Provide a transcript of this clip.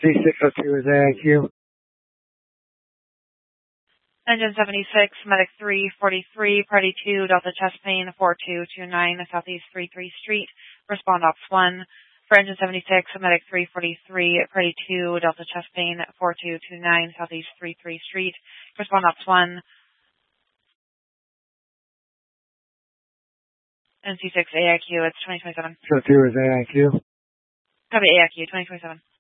C602 is AIQ. Engine 76, Medic 343, Party 2, Delta Chest Pain 4229, Southeast 33 Street. Respond Ops 1. For Engine 76, Medic 343, Party 2, Delta Chest Pain 4229, Southeast 33 Street. Respond Ops 1. NC6 AIQ, it's 2027. So 2 is AIQ. Copy AIQ, 2027.